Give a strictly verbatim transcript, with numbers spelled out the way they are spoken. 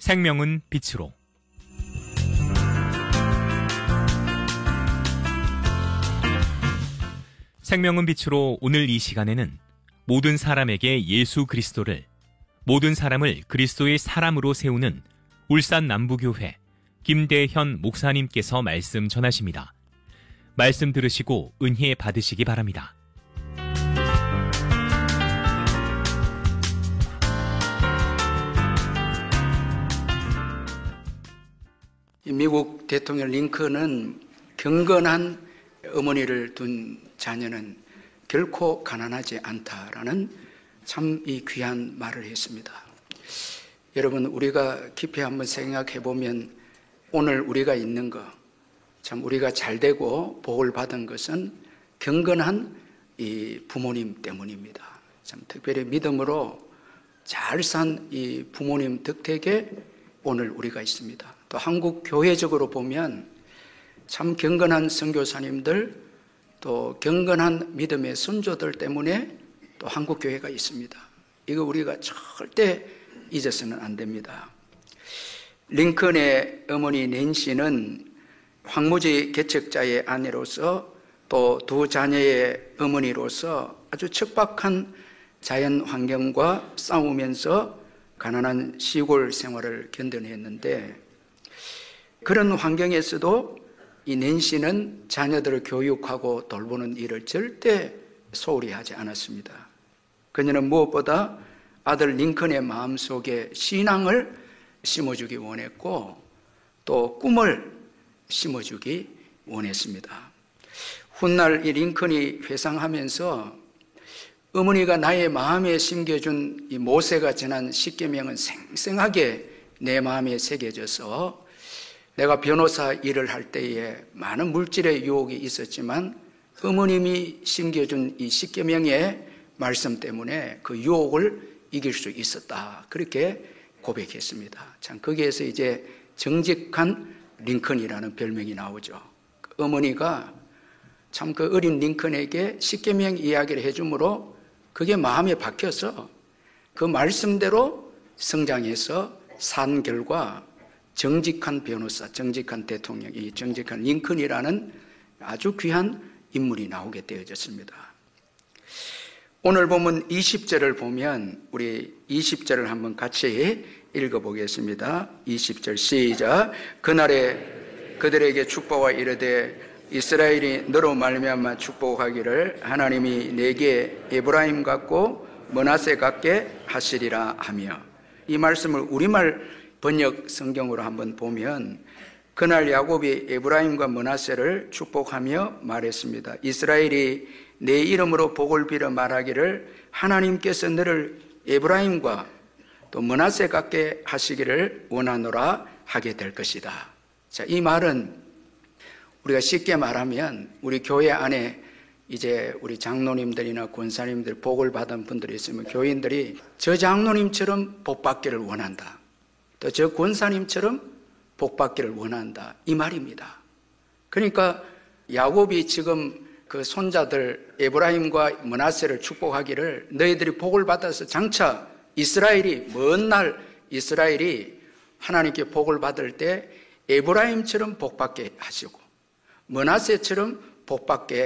생명은 빛으로. 생명은 빛으로 오늘 이 시간에는 모든 사람에게 예수 그리스도를, 모든 사람을 그리스도의 사람으로 세우는 울산 남부교회 김대현 목사님께서 말씀 전하십니다. 말씀 들으시고 은혜 받으시기 바랍니다. 미국 대통령 링컨은 경건한 어머니를 둔 자녀는 결코 가난하지 않다라는 참 이 귀한 말을 했습니다. 여러분, 우리가 깊이 한번 생각해 보면 오늘 우리가 있는 것, 참 우리가 잘 되고 복을 받은 것은 경건한 이 부모님 때문입니다. 참 특별히 믿음으로 잘 산 이 부모님 덕택에 오늘 우리가 있습니다. 또 한국 교회적으로 보면 참 경건한 선교사님들, 또 경건한 믿음의 선조들 때문에 또 한국 교회가 있습니다. 이거 우리가 절대 잊어서는 안 됩니다. 링컨의 어머니 낸시는 황무지 개척자의 아내로서 또 두 자녀의 어머니로서 아주 척박한 자연 환경과 싸우면서 가난한 시골 생활을 견뎌냈는데, 그런 환경에서도 이 낸시는 자녀들을 교육하고 돌보는 일을 절대 소홀히 하지 않았습니다. 그녀는 무엇보다 아들 링컨의 마음속에 신앙을 심어주기 원했고 또 꿈을 심어주기 원했습니다. 훗날 이 링컨이 회상하면서 어머니가 나의 마음에 심겨준 이 모세가 전한 십계명은 생생하게 내 마음에 새겨져서 내가 변호사 일을 할 때에 많은 물질의 유혹이 있었지만 어머님이 심겨준 이 십계명의 말씀 때문에 그 유혹을 이길 수 있었다, 그렇게 고백했습니다. 참 거기에서 이제 정직한 링컨이라는 별명이 나오죠. 그 어머니가 참 그 어린 링컨에게 십계명 이야기를 해주므로 그게 마음에 박혀서 그 말씀대로 성장해서 산 결과 정직한 변호사, 정직한 대통령, 이 정직한 링컨이라는 아주 귀한 인물이 나오게 되어졌습니다. 오늘 본문 이십 절을 보면 우리 이십 절을 한번 같이 읽어보겠습니다. 이십 절 시작. 그날에 그들에게 축복하 이르되 이스라엘이 너로 말미암아 축복하기를 하나님이 내게 에브라임 같고 므낫세 같게 하시리라 하며, 이 말씀을 우리말 번역 성경으로 한번 보면 그날 야곱이 에브라임과 므낫세를 축복하며 말했습니다. 이스라엘이 내 이름으로 복을 빌어 말하기를 하나님께서 너를 에브라임과 또 므낫세 같게 하시기를 원하노라 하게 될 것이다. 자, 이 말은 우리가 쉽게 말하면 우리 교회 안에 이제 우리 장로님들이나 권사님들 복을 받은 분들이 있으면 교인들이 저 장로님처럼 복 받기를 원한다, 또 저 권사님처럼 복 받기를 원한다, 이 말입니다. 그러니까 야곱이 지금 그 손자들 에브라임과 므낫세를 축복하기를 너희들이 복을 받아서 장차 이스라엘이 먼 날 이스라엘이 하나님께 복을 받을 때 에브라임처럼 복 받게 하시고 므낫세처럼 복 받게